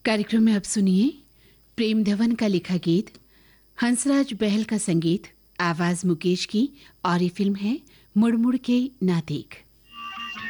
कार्यक्रम में अब सुनिए प्रेम धवन का लिखा गीत, हंसराज बहल का संगीत, आवाज मुकेश की, और ये फिल्म है मुड़ मुड़ के ना देख।